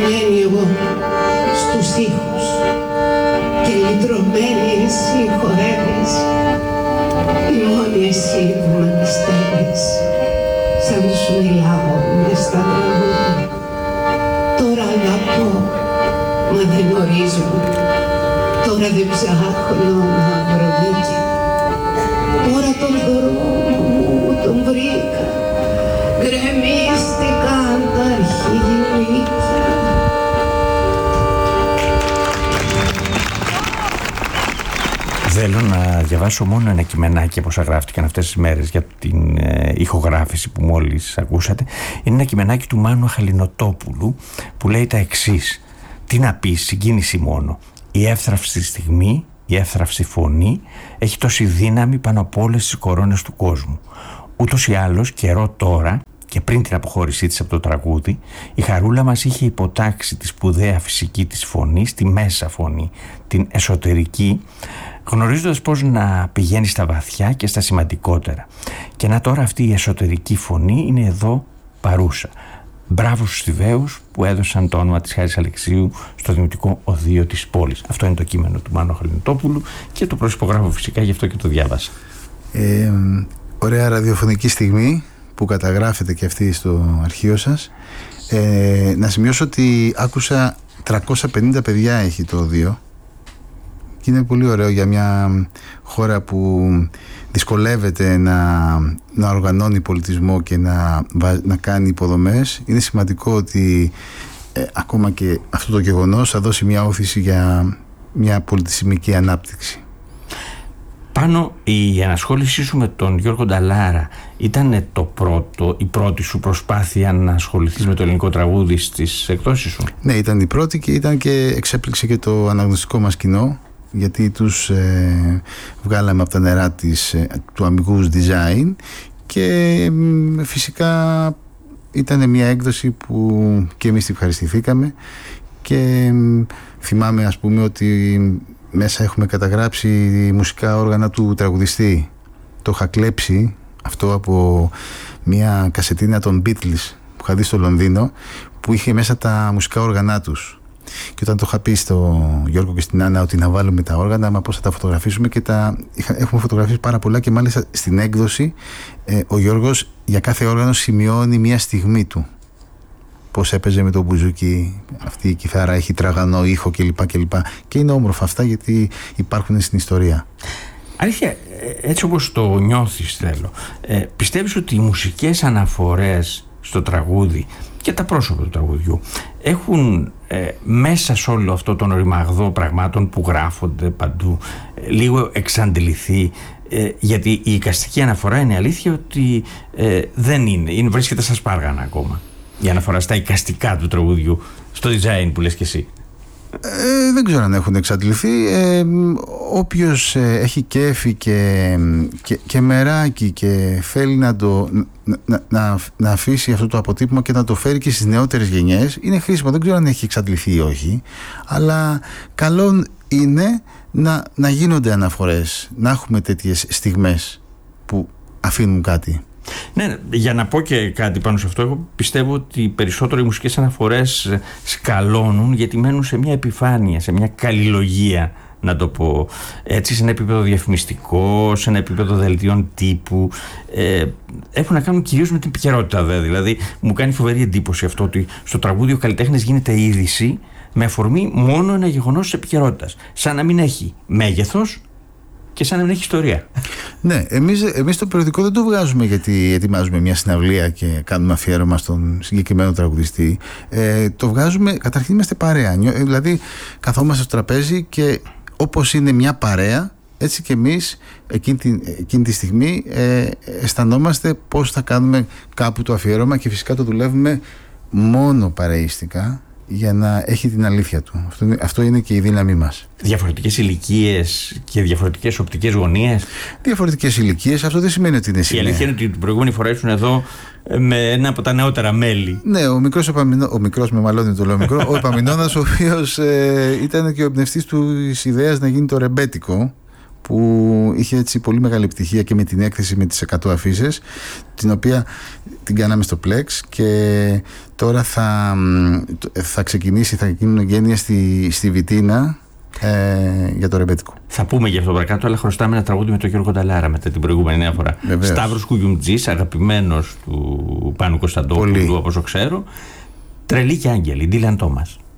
Χαμένη εγώ στους ήχους και λυτρωμένη εσύ χορεύεις, μόνη εσύ που μ' αντιστέλεις, σαν σου μιλάω μες στα τραγούδια. Τώρα αγαπώ, μα δεν γνωρίζω, τώρα δεν ψάχνω να βρω δίκαια. Τώρα τον δρόμο μου τον βρήκα, γκρεμίστηκαν τα αρχηγηλίκια. Θέλω να διαβάσω μόνο ένα κειμενάκι από όσα γράφτηκαν αυτές τις μέρες για την ηχογράφηση που μόλις ακούσατε. Είναι ένα κειμενάκι του Μάνου Χαλινοτόπουλου που λέει τα εξής. Τι να πεις, συγκίνηση μόνο. Η εύθραυστη στιγμή, η εύθραυστη φωνή έχει τόση δύναμη πάνω από όλες τις κορώνες του κόσμου. Ούτως ή άλλως καιρό τώρα και πριν την αποχώρησή της από το τραγούδι, η Χαρούλα μας είχε υποτάξει τη σπουδαία φυσική της φωνή στη μέσα φωνή, την εσωτερική, γνωρίζοντας πώς να πηγαίνει στα βαθιά και στα σημαντικότερα. Και να τώρα αυτή η εσωτερική φωνή είναι εδώ παρούσα. Μπράβο στους Θηβαίους που έδωσαν το όνομα της Χάρης Αλεξίου στο Δημοτικό Οδείο της πόλης. Αυτό είναι το κείμενο του Μάνου Χαλινοτόπουλου και το προσυπογράφω φυσικά, γι' αυτό και το διάβασα. Ωραία ραδιοφωνική στιγμή που καταγράφεται και αυτή στο αρχείο σας. Να σημειώσω ότι άκουσα 350 παιδιά έχει το Οδείο και είναι πολύ ωραίο για μια χώρα που δυσκολεύεται να οργανώνει πολιτισμό και να κάνει υποδομές. Είναι σημαντικό ότι ακόμα και αυτό το γεγονός θα δώσει μια όθηση για μια πολιτισμική ανάπτυξη. Πάνω, η ανασχόλησή σου με τον Γιώργο Νταλάρα ήταν η πρώτη σου προσπάθεια να ασχοληθείς με το ελληνικό τραγούδι στις εκδόσεις σου? Ναι, ήταν η πρώτη και εξέπληξε και το αναγνωστικό μας κοινό, γιατί τους βγάλαμε από τα νερά του Αμιγούς Design και φυσικά ήταν μια έκδοση που και εμείς τη ευχαριστηθήκαμε και θυμάμαι ας πούμε ότι μέσα έχουμε καταγράψει μουσικά όργανα του τραγουδιστή. Το είχα κλέψει αυτό από μια κασετίνα των Beatles που είχα δει στο Λονδίνο, που είχε μέσα τα μουσικά όργανά τους. Και όταν το είχα πει στο Γιώργο και στην Άννα ότι να βάλουμε τα όργανα, μα πώς θα τα φωτογραφίσουμε, και έχουμε φωτογραφίσει πάρα πολλά, και μάλιστα στην έκδοση ο Γιώργος για κάθε όργανο σημειώνει μια στιγμή του. Πώς έπαιζε με το μπουζούκι, αυτή η κιθάρα έχει τραγανό ήχο κλπ. Και είναι όμορφα αυτά γιατί υπάρχουν στην ιστορία. Αλήθεια, έτσι όπως το νιώθεις θέλω, πιστεύεις ότι οι μουσικές αναφορές στο τραγούδι και τα πρόσωπα του τραγουδιού έχουν μέσα σε όλο αυτό τον ρημαγδό πραγμάτων που γράφονται παντού λίγο εξαντληθεί? Γιατί η εικαστική αναφορά είναι αλήθεια ότι δεν βρίσκεται στα σπάργανα ακόμα η αναφορά στα εικαστικά του τραγουδιού, στο design που λες και εσύ. Δεν ξέρω αν έχουν εξαντληθεί. Όποιος έχει κέφι και μεράκι και θέλει να αφήσει αυτό το αποτύπωμα και να το φέρει και στις νεότερες γενιές, είναι χρήσιμο. Δεν ξέρω αν έχει εξαντληθεί ή όχι, αλλά καλό είναι να γίνονται αναφορές, να έχουμε τέτοιες στιγμές που αφήνουν κάτι. Ναι, για να πω και κάτι πάνω σε αυτό, εγώ πιστεύω ότι περισσότερο οι μουσικές αναφορές σκαλώνουν γιατί μένουν σε μια επιφάνεια, σε μια καλλιλογία, να το πω έτσι, σε ένα επίπεδο διαφημιστικό, σε ένα επίπεδο δελτίων τύπου. Έχουν να κάνουν κυρίως με την επικαιρότητα, δηλαδή μου κάνει φοβερή εντύπωση αυτό ότι στο τραγούδι ο καλλιτέχνης γίνεται είδηση με αφορμή μόνο ένα γεγονός της επικαιρότητας, σαν να μην έχει μέγεθος και σαν να μην έχει ιστορία. Ναι, εμείς το περιοδικό δεν το βγάζουμε γιατί ετοιμάζουμε μια συναυλία και κάνουμε αφιέρωμα στον συγκεκριμένο τραγουδιστή. Το βγάζουμε, καταρχήν είμαστε παρέα. Δηλαδή καθόμαστε στο τραπέζι και όπως είναι μια παρέα, έτσι και εμείς εκείνη τη στιγμή αισθανόμαστε πώς θα κάνουμε κάπου το αφιέρωμα, και φυσικά το δουλεύουμε μόνο παρεΐστικα για να έχει την αλήθεια του. Αυτό είναι και η δύναμή μας. Διαφορετικές ηλικίες και διαφορετικές οπτικές γωνίες. Διαφορετικές ηλικίες, αυτό δεν σημαίνει ότι είναι σημαία. Η αλήθεια είναι ότι την προηγούμενη φορά ήσουν εδώ με ένα από τα νεότερα μέλη. Ναι, ο μικρός με μαλώνει το λέω μικρό, ο Επαμινώνας, ο οποίος ήταν και ο εμπνευστής της ιδέας να γίνει το ρεμπέτικο, που είχε έτσι πολύ μεγάλη επιτυχία και με την έκθεση με τις 100 αφίσες, την οποία την κάναμε στο Plex, και τώρα θα ξεκινήσει, θα γίνουν εγγένεια στη Βιτίνα για το ρεμπέτικο. Θα πούμε για αυτό παρακάτω, αλλά χρωστάμε ένα τραγούδι με τον Γιώργο Νταλάρα μετά την προηγούμενη νέα φορά. Σταύρος Κουγιουμτζής, αγαπημένος του Πάνου Κωνσταντόπουλου, όπως το ξέρω. Τρελή και άγγελη, Ντίλαν Τόμας.